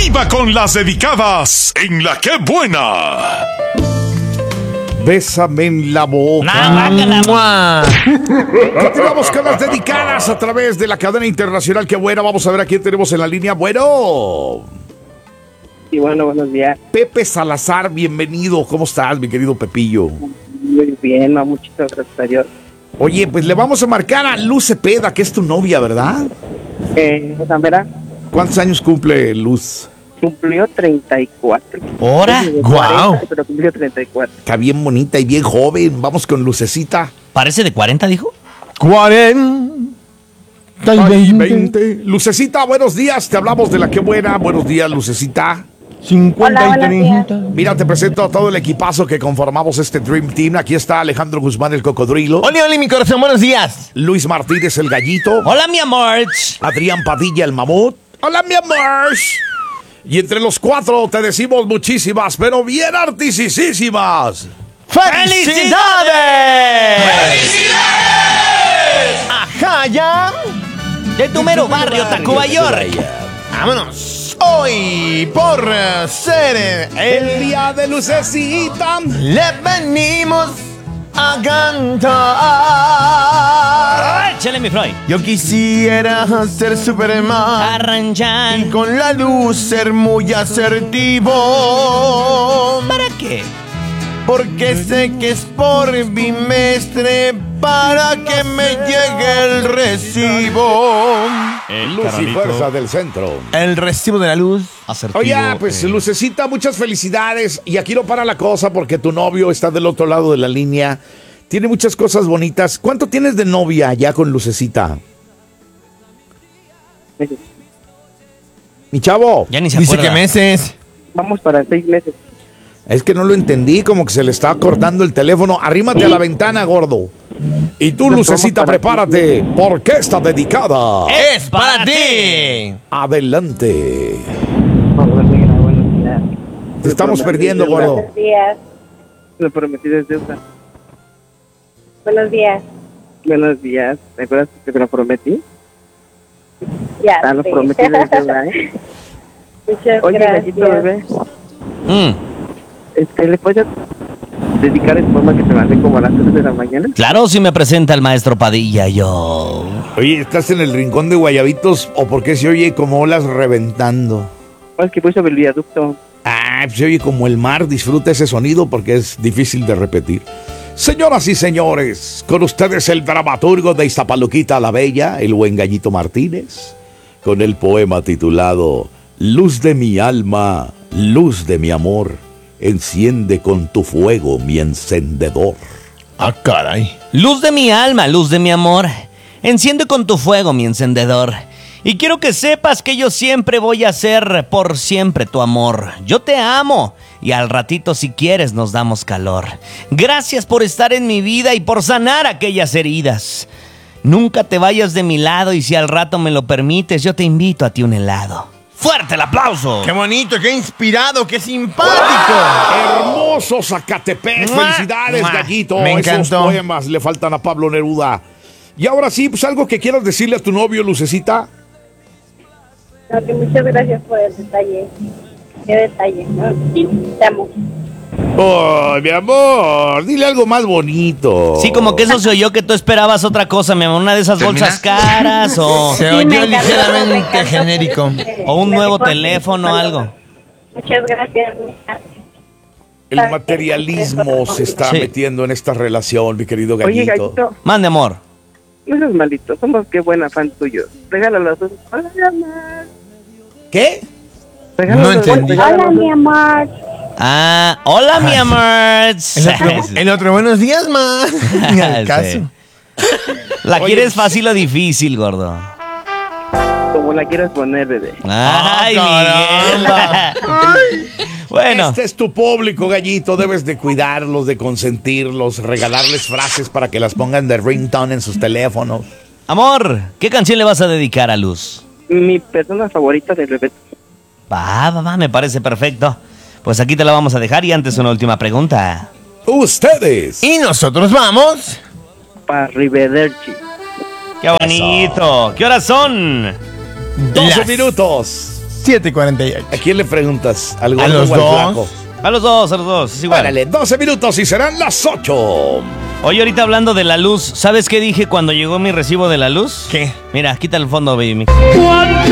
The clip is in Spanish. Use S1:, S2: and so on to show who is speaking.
S1: ¡Viva con las dedicadas en La Qué Buena!
S2: Bésame en la boca. Continuamos con las dedicadas a través de la cadena internacional Qué Buena. Vamos a ver a quién tenemos en la línea. Bueno.
S3: Sí, bueno, buenos días.
S2: Pepe Salazar, bienvenido. ¿Cómo estás, mi querido Pepillo?
S3: Muy bien, muchísimas gracias a Dios.
S2: Oye, pues le vamos a marcar a Luz Cepeda, que es tu novia, ¿verdad?
S3: ¿Verdad?
S2: ¿Cuántos años cumple Luz?
S3: Cumplió 34.
S4: ¿Hora?
S3: ¡Guau! Pero cumplió 34.
S2: Está bien bonita y bien joven. Vamos con Lucecita.
S4: ¿Parece de 40, dijo?
S5: 40 y 20.
S2: Lucecita, buenos días. Te hablamos de La Qué Buena. Buenos días, Lucecita.
S5: 50 y 30.
S2: Mira, te presento a todo el equipazo que conformamos este Dream Team. Aquí está Alejandro Guzmán, el cocodrilo.
S5: Oli, oli, mi corazón, buenos días.
S2: Luis Martínez, el gallito.
S4: Hola, mi amor.
S2: Adrián Padilla, el mamut. Hola, mi amor. Y entre los cuatro te decimos muchísimas, pero bien artisísimas.
S5: ¡Felicidades! ¡Ajá, ya!
S4: De tu mero barrio, Tacubayor.
S5: ¡Vámonos! Hoy, por ser
S2: El día de Lucecita,
S5: le venimos a cantar.
S4: Échale, mi Freud.
S5: Yo quisiera ser Superman
S4: Arranchar.
S5: y con la luz ser muy asertivo.
S4: ¿Para qué?
S5: Porque sé que es por bimestre para que me llegue el recibo.
S2: Luz y fuerza del centro.
S5: El recibo de la luz.
S4: Asertivo.
S2: Oye, pues Lucecita, muchas felicidades. Y aquí no para la cosa porque tu novio está del otro lado de la línea. Tiene muchas cosas bonitas. ¿Cuánto tienes de novia ya con Lucecita? Mi chavo.
S4: Ya ni se
S5: Dice
S4: acuerda.
S5: que meses.
S3: Vamos para 6 meses.
S2: Es que no lo entendí, como que se le está cortando el teléfono. Arrímate a la ventana, gordo. Y tú, Lucecita, prepárate, porque está dedicada.
S5: ¡Es para ti!
S2: Adelante.
S3: Buenos días.
S2: Te estamos perdiendo, gordo.
S6: Buenos días.
S3: Lo prometí desde deuda.
S6: Buenos días.
S3: Buenos días. ¿Te acuerdas que te lo prometí?
S6: Ya.
S3: Lo
S6: sí.
S3: prometí desde deuda, ¿eh?
S6: Muchas
S3: Oye,
S6: gracias.
S3: gallito bebé.
S4: Mm,
S3: ¿Le puedes dedicar el poema que te mandé como a las 3 de la mañana?
S4: Claro, si me presenta el maestro Padilla, yo.
S2: Oye, ¿estás en el rincón de Guayabitos o por qué se oye como olas reventando?
S3: Es que voy sobre el viaducto.
S2: Ah, se oye como el mar. Disfruta ese sonido porque es difícil de repetir. Señoras y señores, con ustedes el dramaturgo de Iztapaluquita la Bella, el buen Gallito Martínez, con el poema titulado Luz de mi alma, luz de mi amor, enciende con tu fuego mi encendedor.
S5: Ah, caray.
S4: Luz de mi alma, luz de mi amor, enciende con tu fuego mi encendedor. Y quiero que sepas que yo siempre voy a ser por siempre tu amor. Yo te amo y al ratito si quieres nos damos calor. Gracias por estar en mi vida y por sanar aquellas heridas. Nunca te vayas de mi lado y si al rato me lo permites yo te invito a ti un helado. ¡Fuerte el aplauso!
S5: ¡Qué bonito, qué inspirado, qué simpático!
S2: Hermoso Zacatepec,
S4: ¡Mua!
S2: felicidades,
S4: ¡Mua!
S2: Gallito.
S5: Me
S2: Esos
S5: encantó.
S2: poemas le faltan a Pablo Neruda. Y ahora sí, pues algo que quieras decirle a tu novio, Lucecita.
S6: No, que muchas gracias por el detalle. Qué detalle, ¿no? Te amo.
S2: ¡Oh, mi amor! Dile algo más bonito.
S4: Sí, como que eso se oyó que tú esperabas otra cosa, mi amor. Una de esas bolsas caras o,
S5: Se
S6: Sí,
S5: oyó
S6: me encantó, me
S5: ligeramente
S6: encantó.
S5: genérico.
S4: o un
S6: Me
S4: nuevo
S6: dejó
S4: teléfono o algo.
S6: Muchas gracias.
S2: El materialismo se está
S4: Sí.
S2: metiendo en esta relación, mi querido Gallito.
S3: Oye, gallito,
S4: Mande, amor.
S3: no seas malito. Somos qué buena fan tuyo. Regálalo a dos. Hola, mi amor.
S2: ¿Qué?
S3: Regálalo
S5: No
S3: a dos,
S5: entendí.
S3: regálalo a
S6: Hola,
S3: dos.
S6: mi amor.
S4: Ah, hola, mi amor.
S5: El otro, buenos días, ma. Ni al caso.
S4: Sí. ¿La
S2: Oye,
S4: quieres fácil o difícil, gordo?
S3: Como la quieras poner, bebé.
S4: Ay,
S5: caramba.
S4: Miguel. Bueno,
S2: Este es tu público, Gallito. Debes de cuidarlos, de consentirlos, regalarles frases para que las pongan de ringtone en sus teléfonos.
S4: amor, ¿qué canción le vas a dedicar a Luz?
S3: Mi persona favorita del bebé.
S4: Va, me parece perfecto. Pues aquí te la vamos a dejar y antes una última pregunta.
S2: Ustedes.
S5: Y nosotros vamos.
S3: Para Rivederci.
S4: ¡Qué bonito! ¿Qué horas son?
S2: 12
S5: Las
S2: minutos.
S5: 7:48.
S2: ¿A quién le preguntas? ¿Al
S5: A
S2: gordo
S5: los
S2: o al
S5: dos.
S2: flaco?
S4: A los dos, es igual.
S2: Párale, 12 minutos y serán las 8.
S4: Oye, ahorita hablando de la luz, ¿sabes qué dije cuando llegó mi recibo de la luz?
S5: ¿Qué?
S4: Mira, quita el fondo, baby.
S7: Cuando